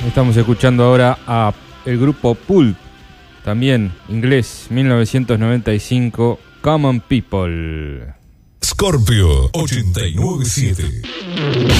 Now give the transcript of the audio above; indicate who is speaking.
Speaker 1: Estamos escuchando ahora a el grupo Pulp, también inglés, 1995, Common People.
Speaker 2: Scorpio 897.